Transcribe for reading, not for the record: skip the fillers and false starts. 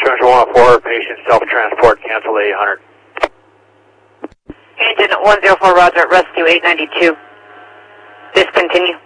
Central 104, patient self-transport, cancel 800. Engine 104, roger, rescue 892. Discontinue.